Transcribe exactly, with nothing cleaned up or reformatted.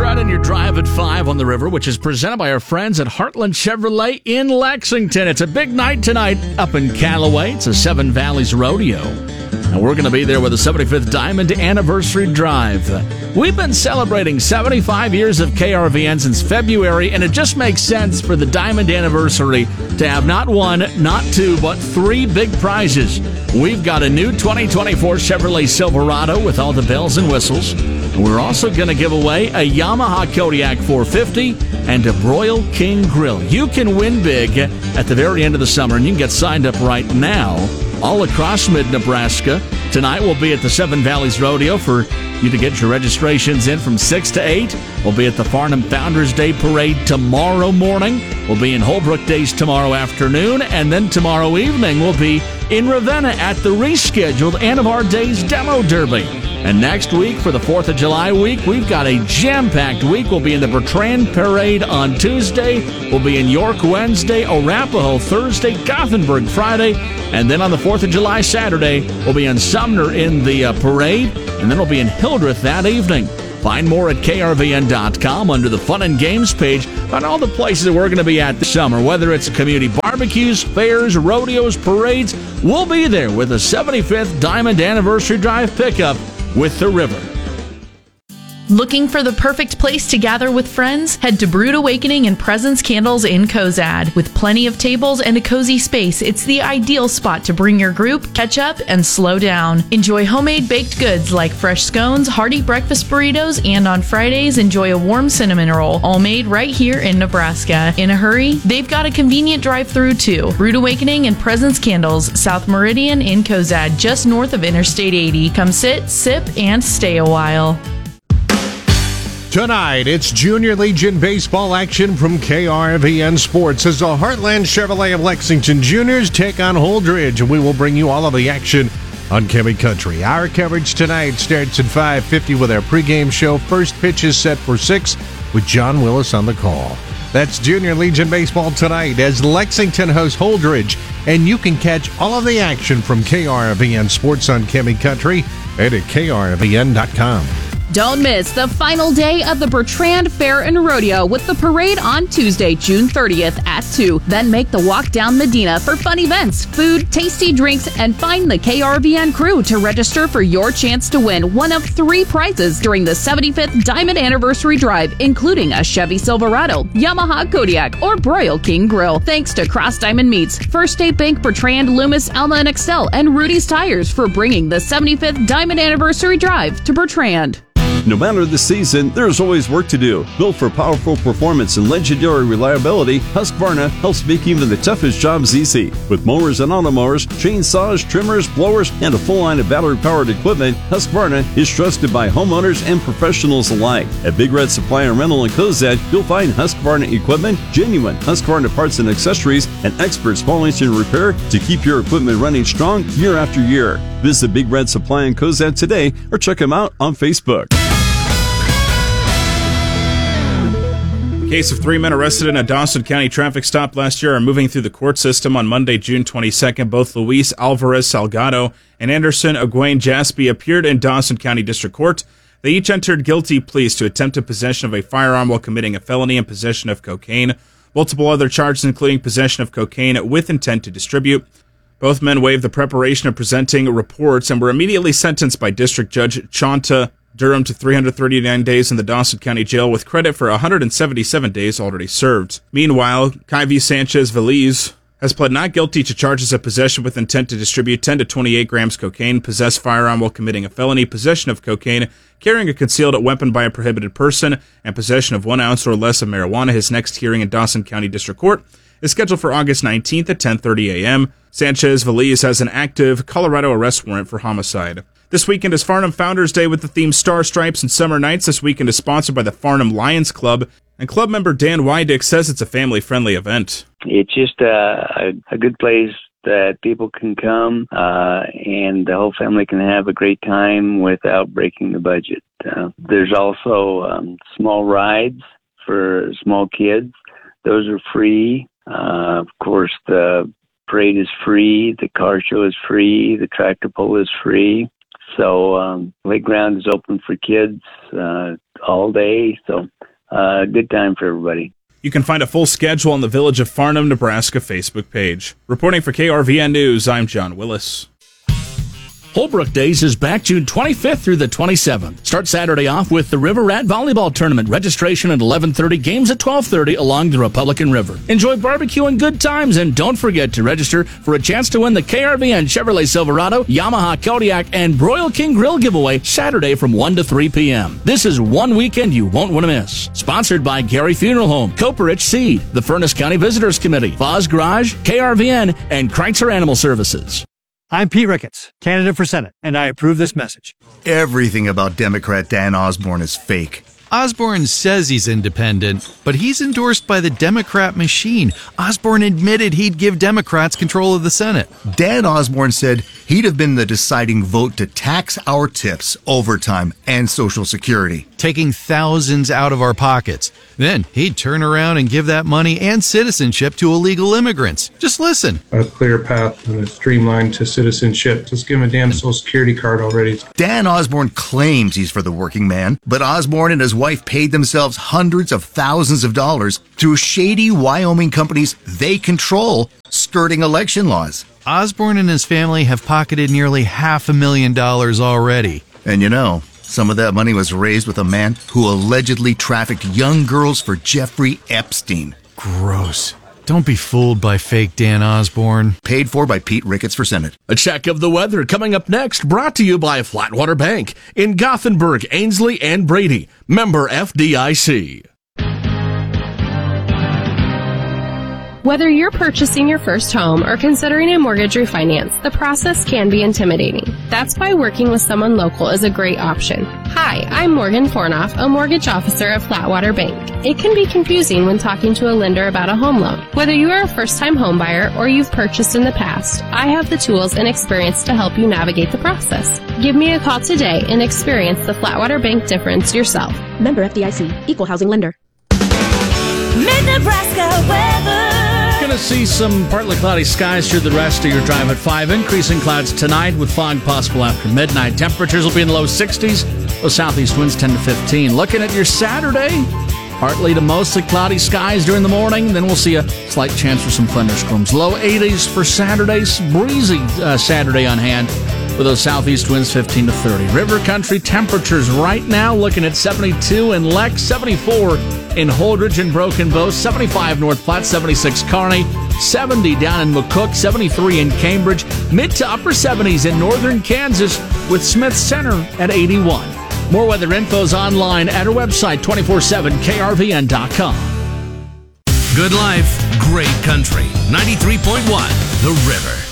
right on your drive at five on the river, which is presented by our friends at Heartland Chevrolet in Lexington. It's a big night tonight up in Callaway. It's a Seven Valleys Rodeo. And we're going to be there with the seventy-fifth Diamond Anniversary Drive. We've been celebrating seventy-five years of K R V N since February, and it just makes sense for the Diamond Anniversary to have not one, not two, but three big prizes. We've got a new twenty twenty-four Chevrolet Silverado with all the bells and whistles. We're also going to give away a Yamaha Kodiak four fifty and a Broil King Grill. You can win big at the very end of the summer, and you can get signed up right now all across mid-Nebraska. Tonight we'll be at the Seven Valleys Rodeo for you to get your registrations in from six to eight. We'll be at the Farnham Founders Day Parade tomorrow morning. We'll be in Holbrook Days tomorrow afternoon. And then tomorrow evening we'll be in Ravenna at the rescheduled End of Our Days Demo Derby. And next week, for the fourth of July week, we've got a jam-packed week. We'll be in the Bertrand Parade on Tuesday. We'll be in York Wednesday, Arapahoe Thursday, Gothenburg Friday. And then on the fourth of July Saturday, we'll be in Sumner in the uh, parade. And then we'll be in Hildreth that evening. Find more at K R V N dot com under the Fun and Games page on all the places that we're going to be at this summer. Whether it's community barbecues, fairs, rodeos, parades, we'll be there with the seventy-fifth Diamond Anniversary Drive pickup with the river. Looking for the perfect place to gather with friends? Head to Brood Awakening and Presence Candles in Cozad. With plenty of tables and a cozy space, it's the ideal spot to bring your group, catch up, and slow down. Enjoy homemade baked goods like fresh scones, hearty breakfast burritos, and on Fridays, enjoy a warm cinnamon roll, all made right here in Nebraska. In a hurry? They've got a convenient drive-thru too. Brood Awakening and Presence Candles, South Meridian in Cozad, just north of Interstate eighty. Come sit, sip, and stay a while. Tonight, it's Junior Legion baseball action from K R V N Sports as the Heartland Chevrolet of Lexington Juniors take on Holdridge. We will bring you all of the action on Chemi Country. Our coverage tonight starts at five fifty with our pregame show. First pitch is set for six with John Willis on the call. That's Junior Legion baseball tonight as Lexington hosts Holdridge. And you can catch all of the action from K R V N Sports on Chemi Country and at K R V N dot com. Don't miss the final day of the Bertrand Fair and Rodeo with the parade on Tuesday, June thirtieth at two. Then make the walk down Medina for fun events, food, tasty drinks, and find the K R V N crew to register for your chance to win one of three prizes during the seventy-fifth Diamond Anniversary Drive, including a Chevy Silverado, Yamaha Kodiak, or Broil King Grill. Thanks to Cross Diamond Meats, First State Bank, Bertrand, Loomis, Alma and Excel, and Rudy's Tires for bringing the seventy-fifth Diamond Anniversary Drive to Bertrand. No matter the season, there's always work to do. Built for powerful performance and legendary reliability, Husqvarna helps make even the toughest jobs easy. With mowers and automowers, chainsaws, trimmers, blowers, and a full line of battery-powered equipment, Husqvarna is trusted by homeowners and professionals alike. At Big Red Supply and Rental in Cozad, you'll find Husqvarna equipment, genuine Husqvarna parts and accessories, and expert small engine repair to keep your equipment running strong year after year. Visit Big Red Supply in Cozad today or check them out on Facebook. Case of three men arrested in a Dawson County traffic stop last year are moving through the court system on Monday, June twenty-second. Both Luis Alvarez Salgado and Anderson Egwene Jaspi appeared in Dawson County District Court. They each entered guilty pleas to attempted possession of a firearm while committing a felony and possession of cocaine. Multiple other charges, including possession of cocaine with intent to distribute. Both men waived the preparation of presenting reports and were immediately sentenced by District Judge Chanta Durham to three hundred thirty-nine days in the Dawson County Jail with credit for one hundred seventy-seven days already served. Meanwhile, Kyvie Sanchez Veliz has pled not guilty to charges of possession with intent to distribute ten to twenty-eight grams cocaine, possess firearm while committing a felony, possession of cocaine, carrying a concealed weapon by a prohibited person, and possession of one ounce or less of marijuana. His next hearing in Dawson County District Court is scheduled for August nineteenth at ten thirty a.m. Sanchez Veliz has an active Colorado arrest warrant for homicide. This weekend is Farnham Founders Day with the theme Star Stripes and Summer Nights. This weekend is sponsored by the Farnham Lions Club, and club member Dan Wydick says it's a family-friendly event. It's just a, a, a good place that people can come uh, and the whole family can have a great time without breaking the budget. Uh, there's also um, small rides for small kids. Those are free. Uh, of course, the parade is free. The car show is free. The tractor pull is free. So um, playground is open for kids uh, all day. So uh, good time for everybody. You can find a full schedule on the Village of Farnham, Nebraska Facebook page. Reporting for K R V N News, I'm John Willis. Holbrook Days is back June twenty-fifth through the twenty-seventh. Start Saturday off with the River Rat Volleyball Tournament. Registration at eleven thirty, games at twelve thirty along the Republican River. Enjoy barbecue and good times, and don't forget to register for a chance to win the K R V N Chevrolet Silverado, Yamaha Kodiak, and Broil King Grill giveaway Saturday from one to three p.m. This is one weekend you won't want to miss. Sponsored by Gary Funeral Home, Copperich Seed, the Furnace County Visitors Committee, Foz Garage, K R V N, and Kreitzer Animal Services. I'm Pete Ricketts, candidate for Senate, and I approve this message. Everything about Democrat Dan Osborne is fake. Osborne says he's independent, but he's endorsed by the Democrat machine. Osborne admitted he'd give Democrats control of the Senate. Dan Osborne said he'd have been the deciding vote to tax our tips, overtime, and Social Security, taking thousands out of our pockets. Then he'd turn around and give that money and citizenship to illegal immigrants. Just listen. A clear path and a streamline to citizenship. Just give him a damn Social Security card already. Dan Osborne claims he's for the working man, but Osborne and his wife paid themselves hundreds of thousands of dollars through shady Wyoming companies they control, skirting election laws. Osborne and his family have pocketed nearly half a million dollars already. And you know, some of that money was raised with a man who allegedly trafficked young girls for Jeffrey Epstein. Gross. Don't be fooled by fake Dan Osborne. Paid for by Pete Ricketts for Senate. A check of the weather coming up next, brought to you by Flatwater Bank in Gothenburg, Ainsley, and Brady. Member F D I C. Whether you're purchasing your first home or considering a mortgage refinance, the process can be intimidating. That's why working with someone local is a great option. Hi, I'm Morgan Fornoff, a mortgage officer at Flatwater Bank. It can be confusing when talking to a lender about a home loan. Whether you are a first-time home buyer or you've purchased in the past, I have the tools and experience to help you navigate the process. Give me a call today and experience the Flatwater Bank difference yourself. Member F D I C, Equal Housing Lender. Mid-Nebraska weather. Going to see some partly cloudy skies through the rest of your drive at five. Increasing clouds tonight with fog possible after midnight. Temperatures will be in the low sixties. Those southeast winds ten to fifteen. Looking at your Saturday, partly to mostly cloudy skies during the morning. Then we'll see a slight chance for some thunderstorms. Low eighties for Saturday's breezy uh, Saturday on hand with those southeast winds fifteen to thirty. River country temperatures right now looking at seventy-two in Lex, seventy-four in Holdridge and Broken Bow, seventy-five North Platte, seventy-six Kearney, seventy down in McCook, seventy-three in Cambridge, mid to upper seventies in northern Kansas with Smith Center at eighty-one. More weather info's online at our website, twenty-four seven K R V N dot com. Good life, great country. ninety-three point one The River.